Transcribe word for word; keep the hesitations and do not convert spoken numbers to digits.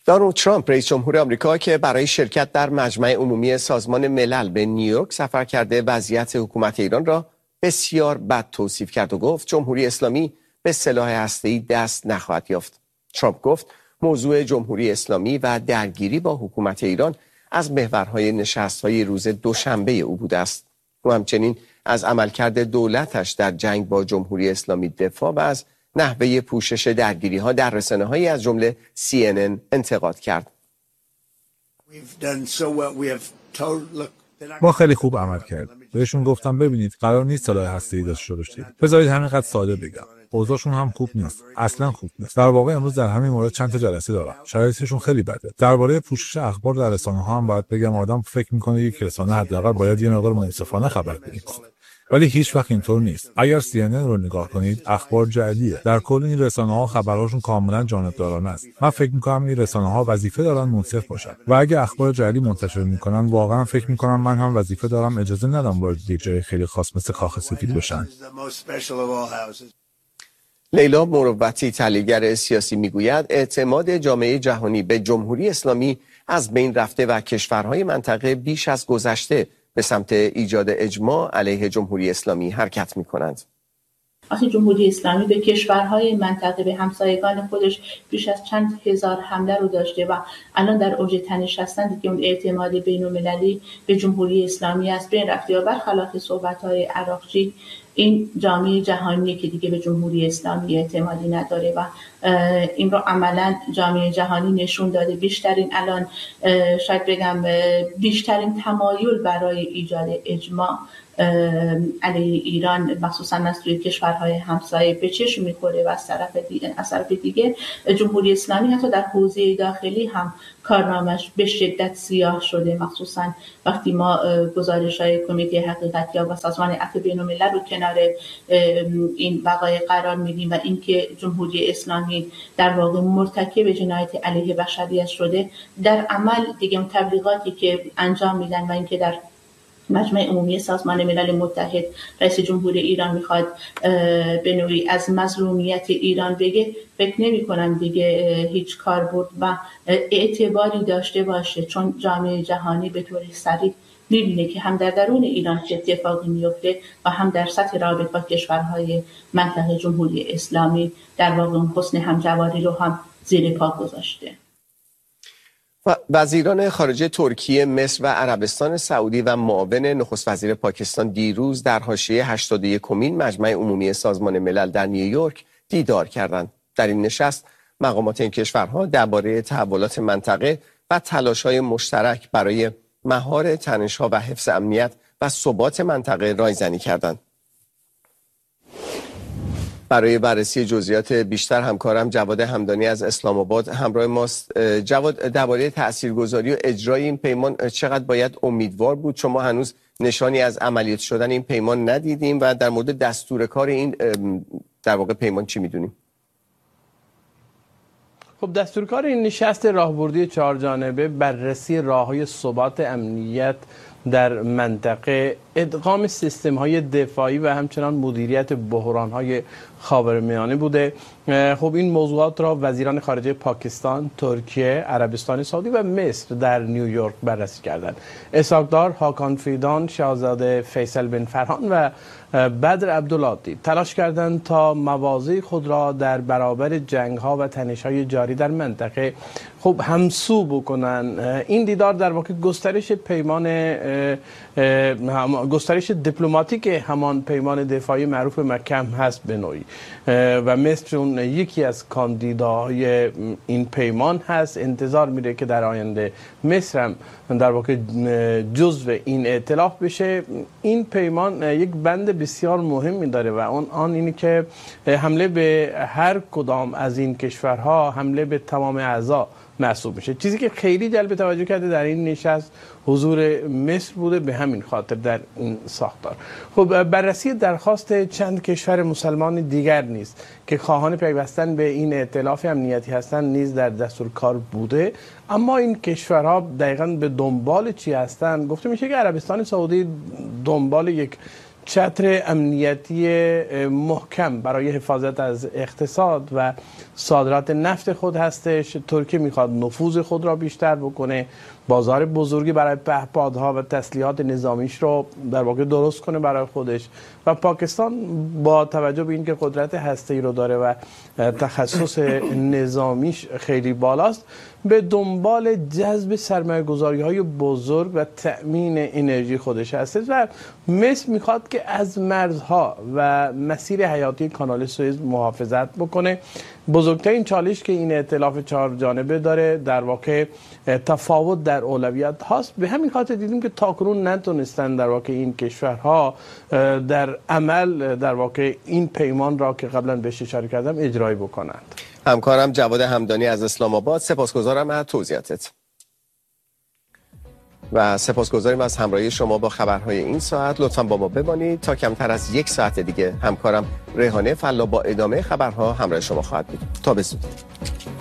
دونالد ترامپ رئیس جمهور آمریکا که برای شرکت در مجمع عمومی سازمان ملل به نیویورک سفر کرده وضعیت حکومت ایران را بسیار بد توصیف کرد و گفت جمهوری اسلامی به سلاح هسته‌ای دست نخواهد یافت. ترامپ گفت موضوع جمهوری اسلامی و درگیری با حکومت ایران از محورهای نشست‌های روز دوشنبه او بوده است. او همچنین از عملکرد دولتش در جنگ با جمهوری اسلامی دفاع و از نحوه پوشش درگیری‌ها در رسانه‌هایی از جمله سی ان ان انتقاد کرد. ما خیلی خوب عمل کردیم. بهشون گفتم ببینید قرار نیست سلاح هسته‌ای داشته باشید. بذارید همینقدر ساده بگم. اوضاعشون هم خوب نیست. اصلا خوب نیست. در واقع امروز در همین مورد چند تا جلسه دارم. شرایطشون خیلی بده. درباره پوشش اخبار در رسانه‌ها هم باید بگم آدم فکر می‌کنه یک رسانه حداقل باید یه مقدار منصفانه خبر بده. ولی هیچ وقت اینطور نیست. اگر سی ان ان رو نگاه کنید، اخبار جعلیه. در کل این رسانه‌ها خبرهاشون کاملا جانبدارانه است. من فکر می‌کنم این رسانه‌ها وظیفه دارن منصف باشن. و اگه اخبار جعلی منتشر می‌کنن، واقعا فکر می‌کنم من هم وظیفه دارم اجازه ندم وارد یک جای خیلی خاص مثل کاخ سفید بشن. لیلا مروتی تحلیلگر سیاسی میگوید اعتماد جامعه جهانی به جمهوری اسلامی از بین رفته و کشورهای منطقه بیش از گذشته به سمت ایجاد اجماع علیه جمهوری اسلامی حرکت می‌کنند. وقتی جمهوری اسلامی به کشورهای منطقه به همسایگان خودش بیش از چند هزار حمله رو داشته و الان در اوج تنش هستند که اون اعتماد بین‌المللی به جمهوری اسلامی از بین رفته و برخلاف صحبت‌های عراقچی این جامعه جهانی که دیگه به جمهوری اسلامی اعتمادی نداره و این رو عملا جامعه جهانی نشون داده. بیشترین الان شاید بگم بیشترین تمایل برای ایجاد اجماع علیه ایران مخصوصا از توی کشورهای همسایه به چشم می‌خوره و از طرف دیگه از طرف دیگه جمهوری اسلامی حتی در حوزه داخلی هم کارنامش به شدت سیاه شده، مخصوصا وقتی ما گزارش‌های کمیته حقیقت‌یاب و سازمان عفو بین‌الملل رو کنار این وقایع قرار میدیم و اینکه جمهوری اسلامی در واقع مرتکب جنایت علیه بشریت شده، در عمل دیگه تبلیغاتی که انجام میدن و اینکه در مجمع عمومی سازمان ملل متحد رئیس جمهور ایران میخواد به نوعی از مظلومیت ایران بگه، فکر نمی کنم دیگه هیچ کاربرد و اعتباری داشته باشه، چون جامعه جهانی به طور صریح میبینه که هم در درون ایران چه اتفاقی میفته و هم در سطح رابطه با کشورهای منطقه جمهوری اسلامی در واقع حسن همجواری رو هم زیر پا گذاشته. وزیران خارجه ترکیه، مصر و عربستان سعودی و معاون نخست وزیر پاکستان دیروز در حاشیه هشتاد و یکمین مجمع عمومی سازمان ملل در نیویورک دیدار کردند. در این نشست مقامات این کشورها درباره تحولات منطقه و تلاش‌های مشترک برای مهار تنش‌ها و حفظ امنیت و ثبات منطقه رایزنی کردند. برای بررسی جزئیات بیشتر همکارم جواد همدانی از اسلام آباد همراه ماست. جواد، درباره تاثیرگذاری و اجرای این پیمان چقدر باید امیدوار بود؟ چون ما هنوز نشانی از عملیات شدن این پیمان ندیدیم و در مورد دستور کار این در واقع پیمان چی میدونیم؟ خب دستورکار این نشست راهبردی چهار جانبه بررسی راه‌های ثبات امنیت در منطقه، ادغام سیستم‌های دفاعی و همچنان مدیریت بحران‌های خاورمیانه بوده. خب این موضوعات را وزیران خارجه پاکستان، ترکیه، عربستان سعودی و مصر در نیویورک بررسی کردند. اسحاق‌دار، هاکان فیدان، شاهزاده فیصل بن فرهان و بدر عبدالعاطی تلاش کردند تا مواضع خود را در برابر جنگ‌ها و تنش‌های جاری در منطقه خب همسو بکنن. این دیدار در واقع گسترش پیمان گسترش دیپلماتیک همان پیمان دفاعی معروف مکه هست به نوعی و مصر اون یکی از کاندیداهای این پیمان هست. انتظار میره که در آینده مصر هم در واقع جزو این ائتلاف بشه. این پیمان یک بند بسیار مهمی داره و اون آن اینه که حمله به هر کدام از این کشورها حمله به تمام اعضا محسوب میشه. چیزی که خیلی جلب توجه کرده در این نشست حضور مصر بوده، به همین خاطر در این ساختار. خب بررسی درخواست چند کشور مسلمان دیگر نیست که خواهان پیوستن به این ائتلاف امنیتی هستند نیز در دستور کار بوده، اما این کشورها دقیقاً به دنبال چی هستند؟ گفته میشه که عربستان سعودی دنبال یک چتر امنیتی محکم برای حفاظت از اقتصاد و صادرات نفت خود هستش. ترکیه میخواد نفوذ خود را بیشتر بکنه، بازار بزرگی برای پهپادها و تسلیحات نظامیش رو در واقع درست کنه برای خودش. و پاکستان با توجه به اینکه قدرت هسته‌ای رو داره و تخصص نظامیش خیلی بالاست، به دنبال جذب سرمایه‌گذاری‌های بزرگ و تأمین انرژی خودش هست و مصر میخواد که از مرزها و مسیر حیاتی کانال سوئز محافظت بکنه. بزرگترین چالش که این ائتلاف چهار جانبه داره در واقع تفاوت در اولویت هاست. به همین خاطر دیدیم که تاکنون نتونستن در واقع این کشورها در عمل در واقع این پیمان را که قبلا بهش اشاره کردم اجرایی بکنند. همکارم جواد همدانی از اسلام آباد، سپاسگزارم از توضیحاتت. و سپاسگزاریم از همراهی شما با خبرهای این ساعت. لطفاً با ما بمانید تا کمتر از یک ساعت دیگه همکارم ریحانه فلا با ادامه خبرها همراه شما خواهد بود. تا به زودی.